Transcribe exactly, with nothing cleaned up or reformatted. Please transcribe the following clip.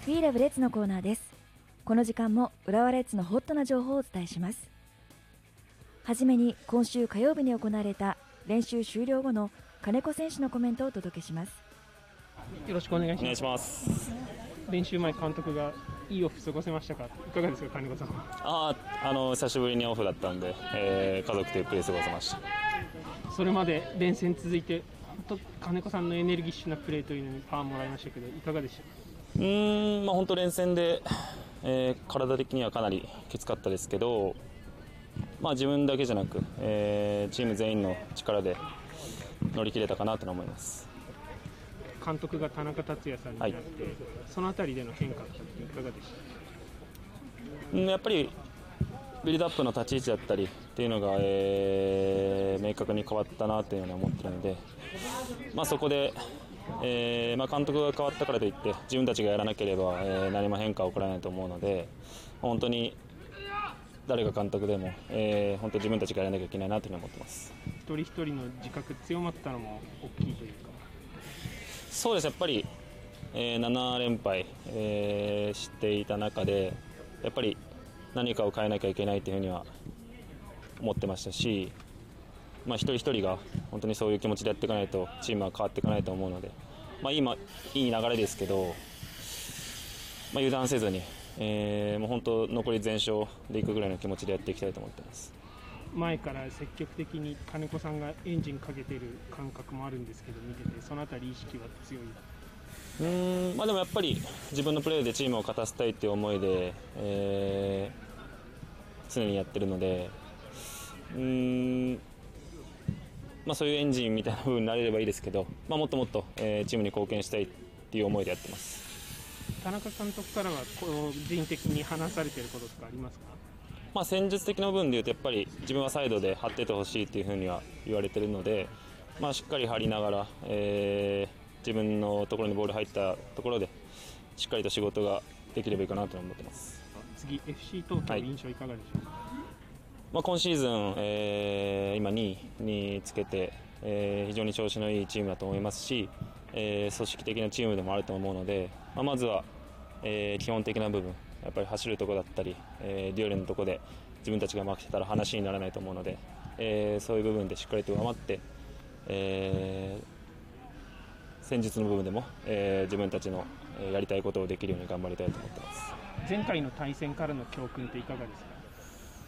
We Love Reds のコーナーです。この時間も浦和レッズのホットな情報をお伝えします。はじめに今週火曜日に行われた練習終了後の金子選手のコメントをお届けします。 よろしくお願いします。 お願いします。 練習前、監督がいいオフ過ごせましたか？いかがですか、金子さんは。 ああの久しぶりにオフだったんで、えー、家族とゆっくり過ごせました。 それまで連戦続いて本当金子さんのエネルギッシュなプレーというのにパワーもらいましたけど、いかがでしたか？ うーん、まあ、本当連戦で、えー、体的にはかなりきつかったですけど、まあ、自分だけじゃなく、えー、チーム全員の力で乗り切れたかなと思います。 監督が田中達也さんになって、はい、そのあたりでの変化っていかがでした？ やっぱりビルドアップの立ち位置だったりっていうのが、えー、明確に変わったなというように思っているので、まあ、そこで、えーまあ、監督が変わったからといって自分たちがやらなければ、えー、何も変化は起こらないと思うので、本当に誰が監督でも、えー、本当自分たちがやらなきゃいけないなというふうに思ってます。 一人一人の自覚強まったのも大きいというか。 そうです、やっぱり、えー、なな連敗、えー、していた中でやっぱり何かを変えなきゃいけないというふうには思ってましたし、まあ、一人一人が本当にそういう気持ちでやっていかないとチームは変わっていかないと思うので、まあ、今いい流れですけど、まあ、油断せずに、えー、もう本当残り全勝でいくぐらいの気持ちでやっていきたいと思っています。 前から積極的に金子さんがエンジンかけている感覚もあるんですけど、見ててそのあたり意識は強い？ うーん、まあ、でもやっぱり自分のプレーでチームを勝たせたいという思いで、えー、常にやってるので、うーん、まあ、そういうエンジンみたいな部分になれればいいですけど、まあ、もっともっと、えー、チームに貢献したいっていう思いでやってます。 田中監督からは個人的に話されていることとかありますか？ まあ、戦術的な部分でいうとやっぱり自分はサイドで張っててほしいというふうには言われているので、まあ、しっかり張りながら、えー、自分のところにボール入ったところでしっかりと仕事ができればいいかなと思ってます。 次 エフシー 東京の印象いかがでしょうか？はい、 まあ、今シーズン、えー、今にいにつけて、えー、非常に調子のいいチームだと思いますし、えー、組織的なチームでもあると思うので、まあ、まずは、えー、基本的な部分やっぱり走るところだったり、えー、デュエルのところで自分たちが負けてたら話にならないと思うので、えー、そういう部分でしっかりと上回って、えー、戦術の部分でも、えー、自分たちのやりたいことをできるように頑張りたいと思っています。 前回の対戦からの教訓っていかがですか？